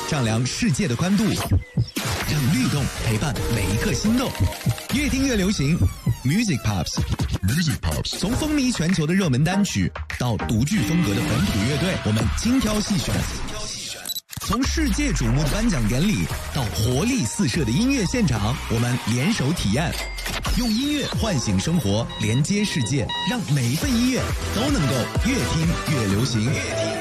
丈量世界的宽度，让律动陪伴每一刻心动。越听越流行 ，Music Pops。Music Pops， 从风靡全球的热门单曲到独具风格的本土乐队，我们精挑细选。从世界瞩目的颁奖典礼到活力四射的音乐现场，我们联手体验，用音乐唤醒生活，连接世界，让每一份音乐都能够越听越流行。